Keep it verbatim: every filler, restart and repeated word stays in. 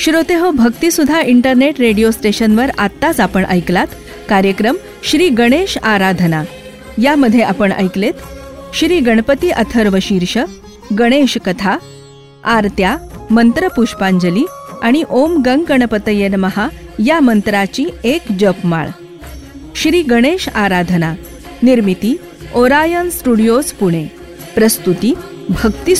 श्रोते हो, भक्तिसुधा internet radio स्टेशनवर आत्ताच आपण ऐकलात कार्यक्रम श्री गणेश आराधना. यामध्ये आपण ऐकलेत श्री गणपती अथर्व शीर्ष, गणेश कथा, आरत्या, मंत्र पुष्पांजली आणि ओम गंग गणपतये नमः या मंत्राची एक जपमाळ. श्री गणेश आराधना. निर्मिती ओरायन स्टुडिओज पुणे. प्रस्तुती भक्ती